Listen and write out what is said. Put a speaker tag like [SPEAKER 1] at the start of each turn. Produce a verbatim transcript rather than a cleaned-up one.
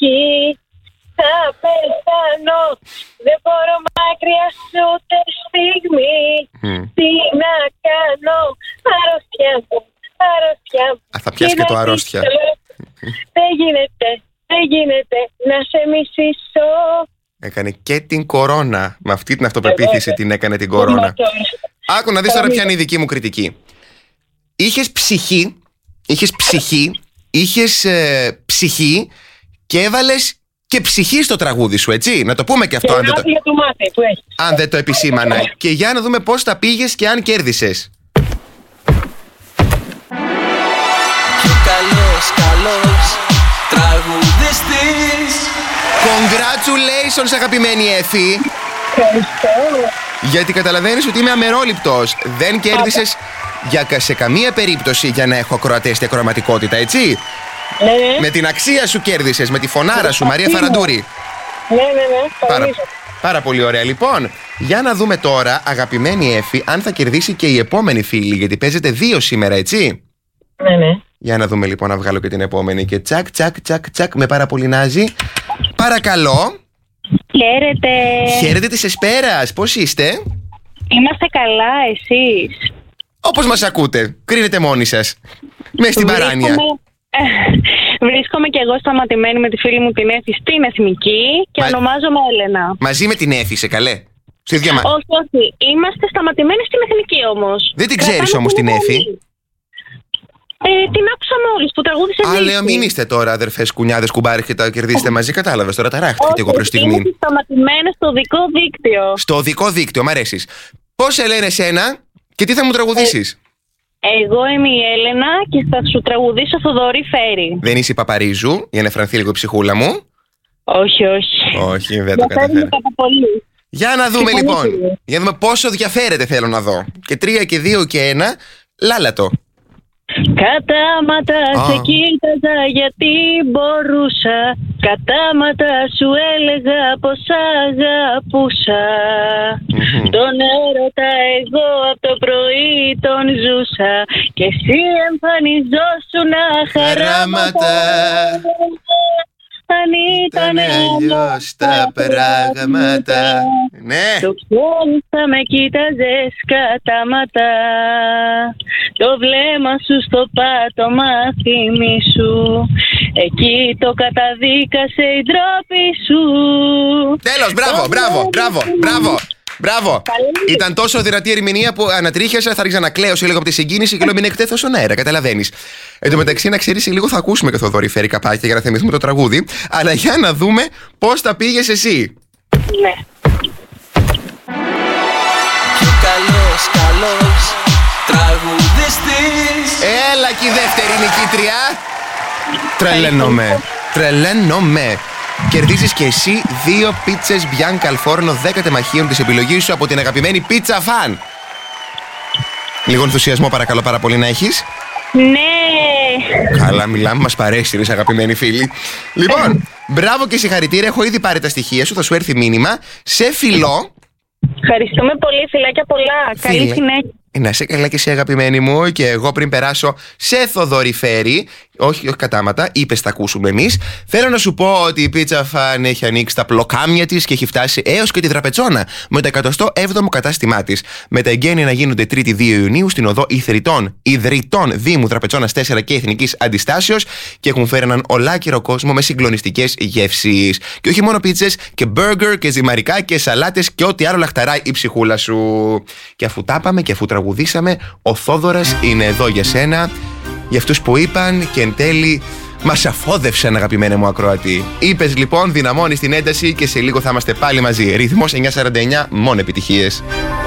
[SPEAKER 1] εκεί. Θα πεθάνω, δεν μπορώ μακριά σου ούτε στιγμή. mm. Τι να κάνω, αρρώστια μου, αρρώστια μου.
[SPEAKER 2] Α, θα πιάσει και το αρρώστια.
[SPEAKER 1] Δεν γίνεται, δεν γίνεται να σε μισήσω.
[SPEAKER 2] Έκανε και την κορώνα. Με αυτή την αυτοπεποίθηση την έκανε την κορώνα. Άκου να δεις τώρα ποια είναι η δική μου κριτική. Είχες ψυχή, είχες ψυχή, είχες ε, ψυχή και έβαλες και ψυχή στο τραγούδι σου, έτσι. Να το πούμε και αυτό,
[SPEAKER 1] και
[SPEAKER 2] αν, δεν το...
[SPEAKER 1] του μάτι που έχει.
[SPEAKER 2] αν δεν το επισήμανα. Και για να δούμε πώς τα πήγες και αν κέρδισες.
[SPEAKER 3] Πιο καλός, καλός τραγουδιστής.
[SPEAKER 2] Congratulations, αγαπημένη Εφη.
[SPEAKER 1] Ευχαριστώ.
[SPEAKER 2] Γιατί καταλαβαίνεις ότι είμαι αμερόληπτος. Δεν κέρδισες για, σε καμία περίπτωση για να έχω ακροατές και ακροαματικότητα, έτσι.
[SPEAKER 1] Ναι.
[SPEAKER 2] Με την αξία σου κέρδισες, με τη φωνάρα σου, Μαρία Φαραντούρη.
[SPEAKER 1] Ναι, ναι, ναι.
[SPEAKER 2] Πάρα, πάρα πολύ ωραία. Λοιπόν, για να δούμε τώρα, αγαπημένη Εφη, αν θα κερδίσει και η επόμενη φίλη. Γιατί παίζετε δύο σήμερα, έτσι.
[SPEAKER 1] Ναι, ναι.
[SPEAKER 2] Για να δούμε λοιπόν, να βγάλω και την επόμενη. Και τσακ, τσακ, τσακ, τσακ, με πάρα πολύ νάζι. Παρακαλώ.
[SPEAKER 4] Χαίρετε.
[SPEAKER 2] Χαίρετε της Εσπέρας, πώς είστε?
[SPEAKER 4] Είμαστε καλά, εσείς?
[SPEAKER 2] Όπως μας ακούτε, κρίνετε μόνοι σας. Μες στην παράνοια.
[SPEAKER 4] Βρίσκομαι και εγώ σταματημένη με τη φίλη μου την Εφη στην Εθνική και Μα... ονομάζομαι Έλενα.
[SPEAKER 2] Μαζί με την Εφη, σε καλέ? Στη διαμα...
[SPEAKER 4] Όχι, όχι. Είμαστε σταματημένοι στην Εθνική όμως.
[SPEAKER 2] Δεν την ξέρεις όμως την Εφη?
[SPEAKER 4] Ε, την άκουσαμε όλους που τραγούδισε.
[SPEAKER 2] Α, λέω, μην είστε τώρα αδερφές κουνιάδες κουμπάρες και τα κερδίσετε μαζί. Κατάλαβες τώρα, ταράχτηκα και εγώ προς στιγμή.
[SPEAKER 4] Είμαστε σταματημένες στο δικό δίκτυο.
[SPEAKER 2] Στο δικό δίκτυο, μ' αρέσεις. Πώς σε λένε εσένα και τι θα μου τραγουδήσεις?
[SPEAKER 4] Ε, εγώ είμαι η Έλενα και θα σου τραγουδήσω Θοδωρή Φέρη.
[SPEAKER 2] Δεν είσαι η Παπαρίζου, για να εφρανθεί λίγο η ψυχούλα μου?
[SPEAKER 4] Όχι, όχι.
[SPEAKER 2] Όχι, δεν το καταφέρω. Για να δούμε λοιπόν. Για να δούμε πόσο διαφέρετε, θέλω να δω. Και τρία και δύο και ένα, λάλατο.
[SPEAKER 4] Κατάματα oh. σε κοίταζα γιατί μπορούσα. Κατάματα σου έλεγα πως αγαπούσα. Mm-hmm. Τον έρωτα εγώ από το πρωί τον ζούσα. Και εσύ εμφανιζόσουνα χαράματα. Αν ήταν αλλιώς τα πράγματα.
[SPEAKER 2] Ναι.
[SPEAKER 4] Το ξέρεις θα με κοίταζες κατάματα. Το βλέμμα σου στο πάτωμα θυμήσου. Εκεί το καταδίκασε η ντρόπη σου.
[SPEAKER 2] Τέλος, μπράβο, μπράβο, μπράβο, μπράβο. Μπράβο! Ήταν τόσο δυνατή ερμηνεία που ανατρίχιασα, θα άρχισα να κλαίω σε λίγο από τη συγκίνηση και λέω μην εκτέθω στον αέρα, καταλαβαίνεις. Εν τω μεταξύ, να ξέρεις, λίγο θα ακούσουμε και Θοδωρή Φέρη καπάκια για να θυμηθούμε το τραγούδι. Αλλά για να δούμε πώς τα πήγες εσύ.
[SPEAKER 4] Ναι.
[SPEAKER 3] Πιο καλός, καλός τραγουδιστής.
[SPEAKER 2] Έλα και η δεύτερη νικήτρια. Τρελαίνομαι. Τρελαίνομαι. Κερδίζεις και εσύ δύο πίτσες Bianca al Forno δέκα τεμαχίων της επιλογής σου από την αγαπημένη Pizza Fan. Λίγο ενθουσιασμό παρακαλώ πάρα πολύ να έχεις.
[SPEAKER 4] Ναι.
[SPEAKER 2] Καλά μιλάμε, μας παρέστηρες αγαπημένοι φίλοι. Λοιπόν, μπράβο και συγχαρητήρια. Έχω ήδη πάρει τα στοιχεία σου, θα σου έρθει μήνυμα. Σε φιλό.
[SPEAKER 4] Ευχαριστούμε πολύ, φιλάκια πολλά. Καλή συνέχεια.
[SPEAKER 2] Να είσαι καλά και εσύ αγαπημένη μου. Και εγώ πριν περάσω σε Θοδωρή Φέρη, όχι, όχι κατάματα, είπες θα ακούσουμε εμείς. Θέλω να σου πω ότι η Pizza Fan έχει ανοίξει τα πλοκάμια της και έχει φτάσει έως και τη Δραπετσόνα με το εκατοστό έβδομο κατάστημά της. Με τα εγγένεια να γίνονται τρίτη δύο Ιουνίου στην οδό Ιδρυτών, Ιδρυτών Δήμου Δραπετσόνας τέσσερα και Εθνικής Αντιστάσεως και έχουν φέρει έναν ολάκυρο κόσμο με συγκλονιστικές γεύσεις. Και όχι μόνο πίτσες, και μπέργκερ και ζυμαρικά και σαλάτες και ό,τι άλλο λαχταράει η ψυχούλα σου. Και αφού τα πάμε και αφού τραγουδήσαμε, ο Θόδωρας είναι εδώ για σένα. Για αυτούς που είπαν και εν τέλει μας αφόδευσαν, αγαπημένε μου ακροατή. Είπες λοιπόν, δυναμώνεις την ένταση και σε λίγο θα είμαστε πάλι μαζί. Ρυθμός εννιακόσια σαράντα εννιά, μόνο επιτυχίες.